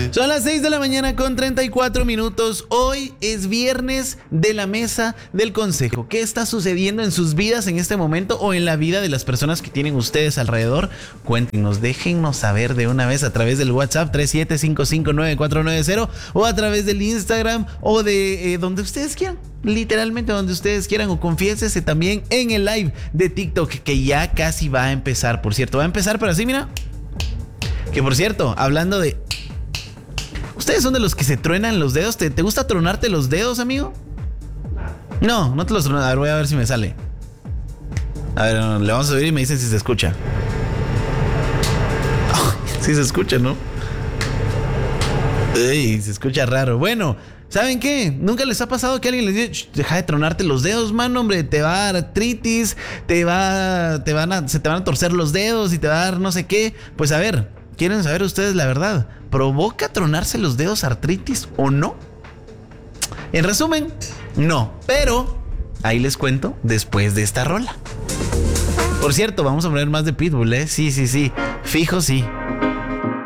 Son las 6 de la mañana con 34 minutos. Hoy es viernes de la mesa del consejo. ¿Qué está sucediendo en sus vidas en este momento o en la vida de las personas que tienen ustedes alrededor? Cuéntenos, déjennos saber de una vez a través del WhatsApp 37559490 o a través del Instagram o de donde ustedes quieran. Literalmente donde ustedes quieran, o confiésese también en el live de TikTok que ya casi va a empezar. Por cierto, va a empezar, pero así, mira. Que por cierto, hablando de... ¿Ustedes son de los que se truenan los dedos? ¿Te gusta tronarte los dedos, amigo? No, no te los tronas. A ver, voy a ver si me sale. A ver, no, le vamos a subir y me dicen si se escucha. Oh, sí se escucha, ¿no? Ey, se escucha raro. Bueno, ¿saben qué? ¿Nunca les ha pasado que alguien les dice, deja de tronarte los dedos, man, hombre? Te va a dar artritis, se te van a torcer los dedos y te va a dar no sé qué. Pues a ver, ¿quieren saber ustedes la verdad? ¿Provoca tronarse los dedos artritis o no? En resumen, no. Pero ahí les cuento después de esta rola. Por cierto, vamos a poner más de Pitbull, ¿eh? Sí. Fijo, sí.